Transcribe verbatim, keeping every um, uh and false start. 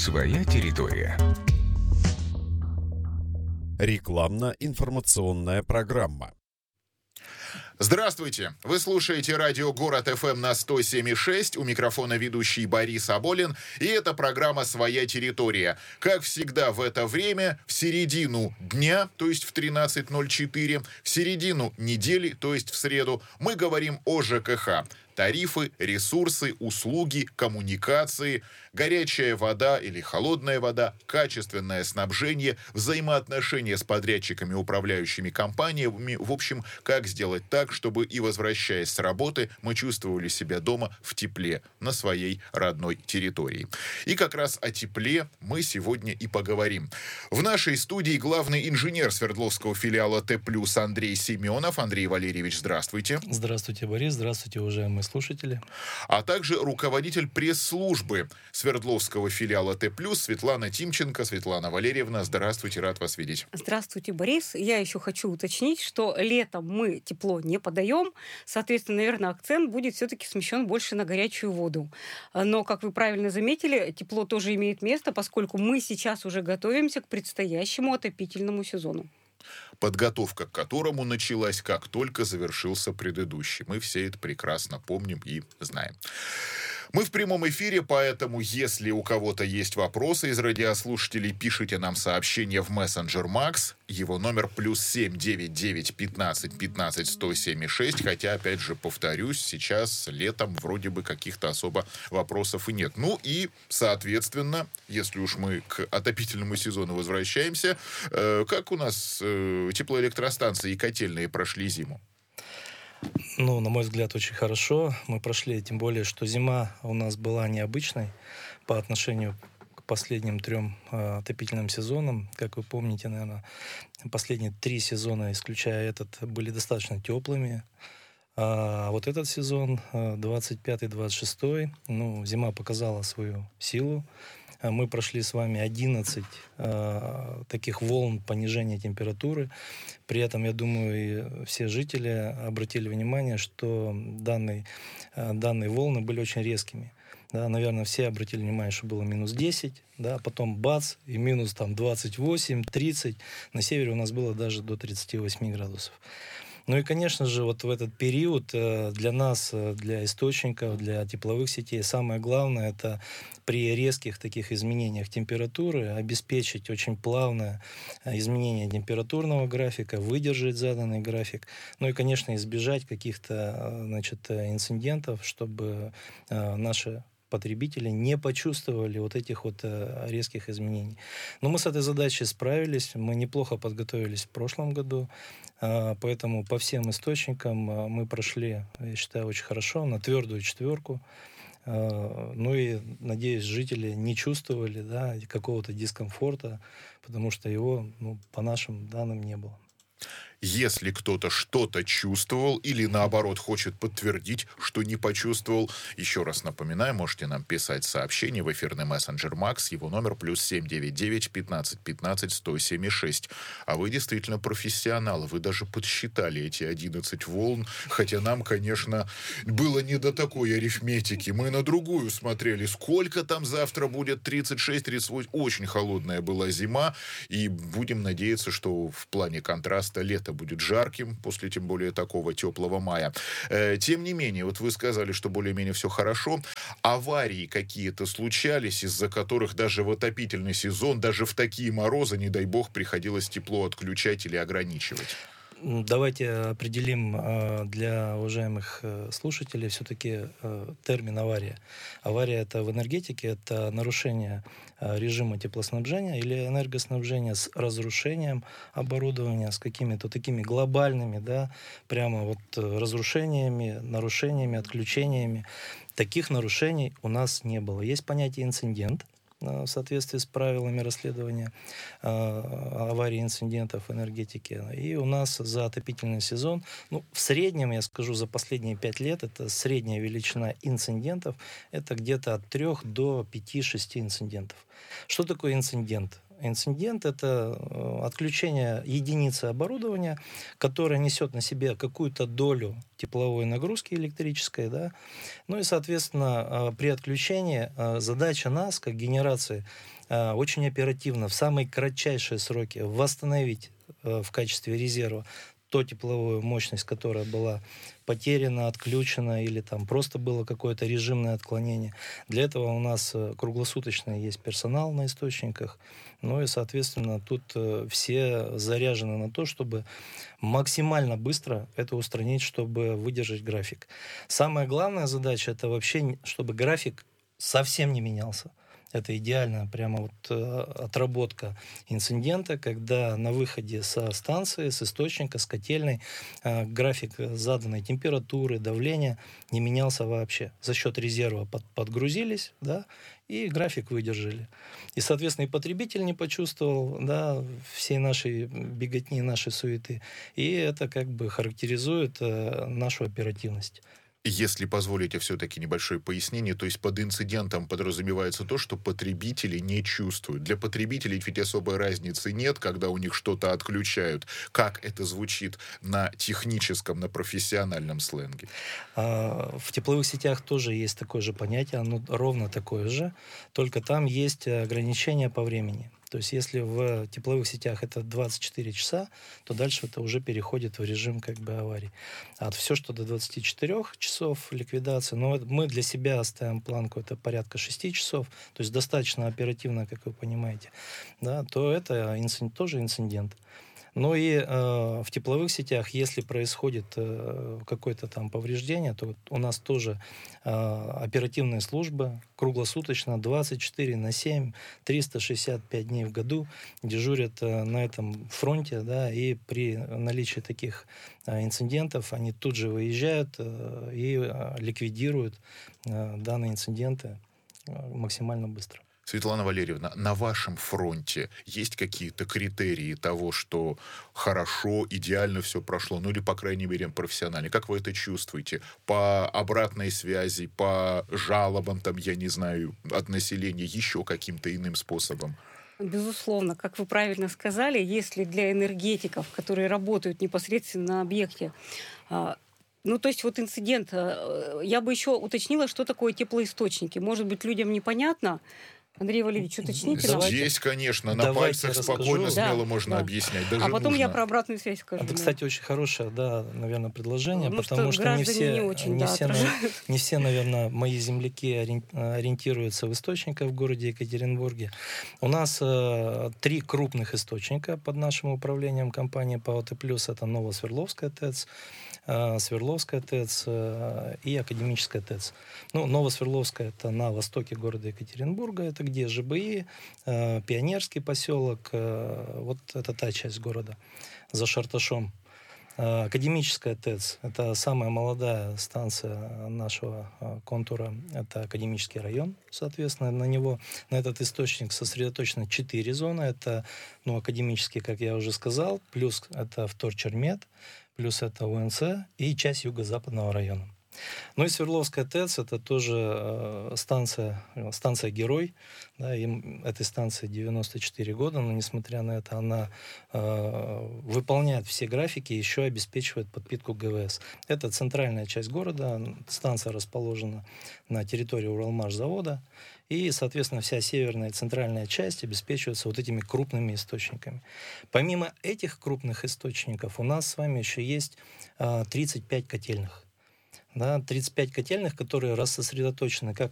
Своя территория. Рекламно-информационная программа. Здравствуйте! Вы слушаете радио «Город эф эм» на сто семь и шесть. У микрофона ведущий Борис Аболин. И это программа «Своя территория». Как всегда в это время, в середину дня, то есть в тринадцать ноль четыре, в середину недели, то есть в среду, мы говорим о ЖКХ. Тарифы, ресурсы, услуги, коммуникации, горячая вода или холодная вода, качественное снабжение, взаимоотношения с подрядчиками, управляющими компаниями. В общем, как сделать так, чтобы и возвращаясь с работы, мы чувствовали себя дома в тепле, на своей родной территории. И как раз о тепле мы сегодня и поговорим. В нашей студии главный инженер Свердловского филиала Т+, Андрей Семенов. Андрей Валерьевич, здравствуйте. Здравствуйте, Борис. Здравствуйте, уважаемые слушатели. А также руководитель пресс-службы Свердловского филиала Т+, Светлана Тимченко. Светлана Валерьевна, здравствуйте, рад вас видеть. Здравствуйте, Борис. Я еще хочу уточнить, что летом мы тепло не подаем. Соответственно, наверное, акцент будет все-таки смещен больше на горячую воду. Но, как вы правильно заметили, тепло тоже имеет место, поскольку мы сейчас уже готовимся к предстоящему отопительному сезону. Подготовка к которому началась, как только завершился предыдущий. Мы все это прекрасно помним и знаем. Мы в прямом эфире, поэтому, если у кого-то есть вопросы из радиослушателей, пишите нам сообщение в мессенджер Макс. Его номер плюс семь девять девять пятнадцать пятнадцать сто семь и шесть. Хотя, опять же, повторюсь, сейчас летом вроде бы каких-то особо вопросов и нет. Ну и, соответственно, если уж мы к отопительному сезону возвращаемся, э, как у нас э, теплоэлектростанции и котельные прошли зиму? Ну, на мой взгляд, очень хорошо. Мы прошли, тем более, что зима у нас была необычной по отношению к последним трем э, отопительным сезонам. Как вы помните, наверное, последние три сезона, исключая этот, были достаточно теплыми. А вот этот сезон, двадцать пятый двадцать шестой, ну, зима показала свою силу. Мы прошли с вами одиннадцать э, таких волн понижения температуры. При этом, я думаю, и все жители обратили внимание, что данные, э, данные волны были очень резкими. Да, наверное, все обратили внимание, что было минус десять, да, потом бац, и минус там, двадцать восемь, тридцать. На севере у нас было даже до тридцати восьми градусов. Ну и, конечно же, вот в этот период для нас, для источников, для тепловых сетей, самое главное — это при резких таких изменениях температуры обеспечить очень плавное изменение температурного графика, выдержать заданный график, ну и, конечно, избежать каких-то, значит, инцидентов, чтобы наши потребители не почувствовали вот этих вот э, резких изменений. Но мы с этой задачей справились, мы неплохо подготовились в прошлом году, э, поэтому по всем источникам э, мы прошли, я считаю, очень хорошо, на твердую четверку. Э, ну и, надеюсь, жители не чувствовали, да, какого-то дискомфорта, потому что его, ну, по нашим данным, не было. Если кто-то что-то чувствовал или, наоборот, хочет подтвердить, что не почувствовал, еще раз напоминаю, можете нам писать сообщение в эфирный мессенджер Макс, его номер плюс семь девять девять пятнадцать пятнадцать сто семь и шесть. А вы действительно профессионалы, вы даже подсчитали эти одиннадцать волн, хотя нам, конечно, было не до такой арифметики. Мы на другую смотрели, сколько там завтра будет, тридцать шесть тридцать восемь. Очень холодная была зима, и будем надеяться, что в плане контраста лето будет жарким, после тем более такого теплого мая. Э, тем не менее, вот вы сказали, что более-менее все хорошо. Аварии какие-то случались, из-за которых даже в отопительный сезон, даже в такие морозы, не дай бог, приходилось тепло отключать или ограничивать? Давайте определим э, для уважаемых э, слушателей все-таки э, термин авария. Авария — это в энергетике, это нарушение э, режима теплоснабжения или энергоснабжения с разрушением оборудования, с какими-то такими глобальными, да, прямо вот э, разрушениями, нарушениями, отключениями. Таких нарушений у нас не было. Есть понятие инцидент в соответствии с правилами расследования э, аварий и инцидентов в энергетике. И у нас за отопительный сезон, ну, в среднем, я скажу, за последние пять лет, это средняя величина инцидентов, это где-то от трех до пяти-шести инцидентов. Что такое инцидент? Инцидент — это отключение единицы оборудования, которая несет на себе какую-то долю тепловой нагрузки электрической, да. Ну и, соответственно, при отключении задача нас, как генерации э, очень оперативно, в самые кратчайшие сроки восстановить э, в качестве резерва ту тепловую мощность, которая была потеряна, отключена или там просто было какое-то режимное отклонение. Для этого у нас э, круглосуточно есть персонал на источниках, ну и, соответственно, тут э, все заряжены на то, чтобы максимально быстро это устранить, чтобы выдержать график. Самая главная задача — это вообще, не- чтобы график совсем не менялся. Это идеально, прямо вот э, отработка инцидента, когда на выходе со станции, с источника, с котельной э, график заданной температуры, давления не менялся вообще. За счет резерва под, подгрузились, да, и график выдержали. И, соответственно, и потребитель не почувствовал, да, всей нашей беготни, нашей суеты. И это как бы характеризует э, нашу оперативность. Если позволите все-таки небольшое пояснение, то есть под инцидентом подразумевается то, что потребители не чувствуют. Для потребителей ведь особой разницы нет, когда у них что-то отключают. Как это звучит на техническом, на профессиональном сленге? А, В тепловых сетях тоже есть такое же понятие, оно ровно такое же, только там есть ограничения по времени. То есть если в тепловых сетях это двадцать четыре часа, то дальше это уже переходит в режим как бы аварии. А все, что до двадцати четырёх часов ликвидации, но это мы для себя ставим планку, это порядка шести часов, то есть достаточно оперативно, как вы понимаете, да, то это инцидент, тоже инцидент. Ну и э, в тепловых сетях, если происходит э, какое-то там повреждение, то вот у нас тоже э, оперативные службы круглосуточно двадцать четыре на семь, триста шестьдесят пять дней в году дежурят э, на этом фронте, да, и при наличии таких э, инцидентов они тут же выезжают э, и э, ликвидируют э, данные инциденты э, максимально быстро. Светлана Валерьевна, на вашем фронте есть какие-то критерии того, что хорошо, идеально все прошло, ну или, по крайней мере, профессионально? Как вы это чувствуете? По обратной связи, по жалобам, там, я не знаю, от населения, еще каким-то иным способом? Безусловно, как вы правильно сказали, если для энергетиков, которые работают непосредственно на объекте, а, ну, то есть вот инцидент, а, я бы еще уточнила, что такое теплоисточники. Может быть, людям непонятно. Андрей Валерьевич, уточните. Давайте- Здесь, конечно, на давайте пальцах расскажу. спокойно, Да, смело можно да. объяснять. Даже А потом я нужно. про обратную связь скажу. Это, да. кстати, очень хорошее, да, наверное, предложение, Ну, потому что что, не граждане все, не очень, да, все, отражают. не все, наверное, мои земляки орен- ориентируются в источниках в городе Екатеринбурге. У нас э, три крупных источника под нашим управлением компании ПАО «Т плюс». Это Новосверловская ТЭЦ, э, Свердловская ТЭЦ э, и Академическая ТЭЦ. Ну, Новосверловская — это на востоке города Екатеринбурга, это где ЖБИ, э, Пионерский поселок, э, вот это та часть города за Шарташом. Э, Академическая ТЭЦ — это самая молодая станция нашего э, контура, это Академический район, соответственно, на него, на этот источник сосредоточено четыре зоны, это, ну, Академический, как я уже сказал, плюс это Вторчермет, плюс это УНЦ и часть юго-западного района. Ну и Свердловская ТЭЦ — это тоже э, станция, э, станция «Герой». Да, им этой станции девяносто четыре года, но несмотря на это она э, выполняет все графики и еще обеспечивает подпитку ГВС. Это центральная часть города, станция расположена на территории Уралмашзавода, и, соответственно, вся северная и центральная часть обеспечивается вот этими крупными источниками. Помимо этих крупных источников у нас с вами еще есть э, тридцать пять котельных. Да, тридцать пять котельных, которые рассосредоточены как